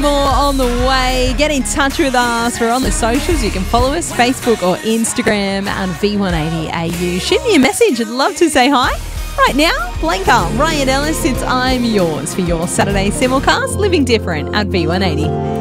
more on the way. Get in touch with us. We're on the socials. You can follow us, Facebook or Instagram and V180AU. Shoot me a message. I'd love to say hi. Right now, Blanca, Ryan Ellis, it's I'm Yours for your Saturday simulcast, Living Different at V180.